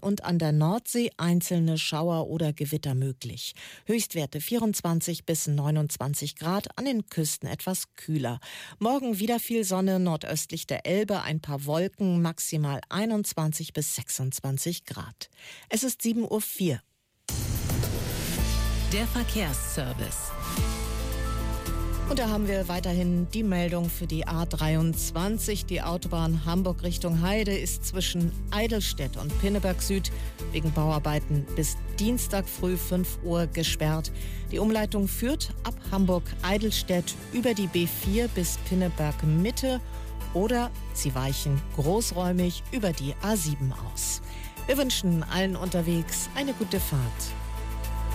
und an der Nordsee einzelne Schauer oder Gewitter möglich. Höchstwerte 24 bis 29 Grad, an den Küsten etwas kühler. Morgen wieder viel Sonne, nordöstlich der Elbe ein paar Wolken, maximal 21 bis 26 Grad. Es ist 7:04 Uhr. Der Verkehrsservice. Und da haben wir weiterhin die Meldung für die A23. Die Autobahn Hamburg Richtung Heide ist zwischen Eidelstedt und Pinneberg Süd wegen Bauarbeiten bis Dienstag früh 5 Uhr gesperrt. Die Umleitung führt ab Hamburg-Eidelstedt über die B4 bis Pinneberg Mitte oder sie weichen großräumig über die A7 aus. Wir wünschen allen unterwegs eine gute Fahrt.